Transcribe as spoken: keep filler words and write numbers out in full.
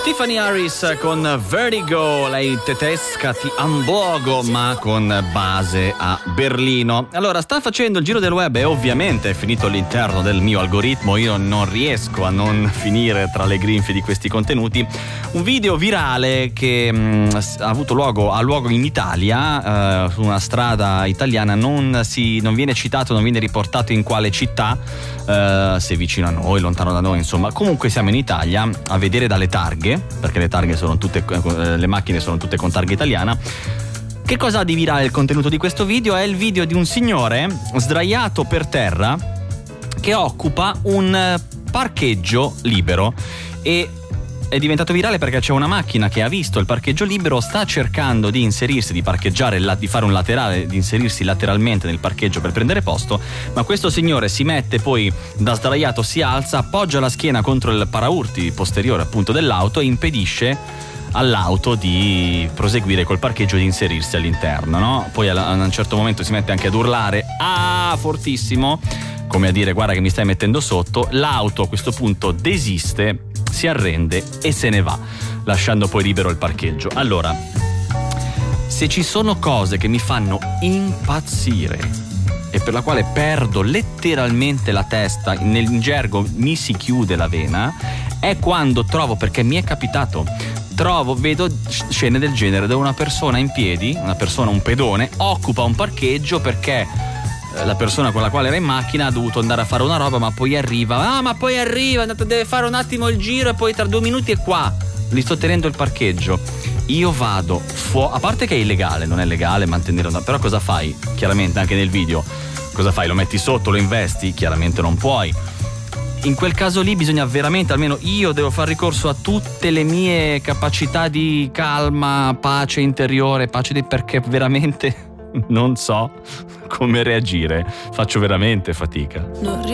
Tiffany Harris con Vertigo, lei tedesca di Amburgo ma con base a Berlino. Allora, sta facendo il giro del web e ovviamente è finito all'interno del mio algoritmo, io non riesco a non finire tra le grinfie di questi contenuti, un video virale che mh, ha avuto luogo, ha luogo in Italia, eh, su una strada italiana, non, si, non viene citato, non viene riportato in quale città, eh, se vicino a noi, lontano da noi, insomma. Comunque siamo in Italia, a vedere dalle targhe, perché le targhe sono tutte, le macchine sono tutte con targa italiana. Che cosa ha di virale il contenuto di questo video? È il video di un signore sdraiato per terra che occupa un parcheggio libero, e è diventato virale perché c'è una macchina che ha visto il parcheggio libero, sta cercando di inserirsi, di parcheggiare, di fare un laterale, di inserirsi lateralmente nel parcheggio per prendere posto, ma questo signore si mette poi da sdraiato, si alza, appoggia la schiena contro il paraurti posteriore appunto dell'auto e impedisce all'auto di proseguire col parcheggio, di inserirsi all'interno, no? Poi a un certo momento si mette anche ad urlare ah fortissimo, come a dire guarda che mi stai mettendo sotto. L'auto a questo punto desiste, si arrende e se ne va, lasciando poi libero il parcheggio. Allora, se ci sono cose che mi fanno impazzire e per la quale perdo letteralmente la testa, nel gergo mi si chiude la vena, è quando trovo, perché mi è capitato, trovo, vedo scene del genere dove una persona in piedi, una persona, un pedone, occupa un parcheggio perché la persona con la quale era in macchina ha dovuto andare a fare una roba, ma poi arriva, ah ma poi arriva, deve fare un attimo il giro e poi tra due minuti è qua, gli sto tenendo il parcheggio. Io vado fuori, a parte che è illegale, non è legale mantenere una, però cosa fai? Chiaramente anche nel video, cosa fai? Lo metti sotto, lo investi? Chiaramente non puoi. In quel caso lì bisogna veramente, almeno io devo fare ricorso a tutte le mie capacità di calma, pace interiore, pace di, perché veramente non so come reagire, faccio veramente fatica.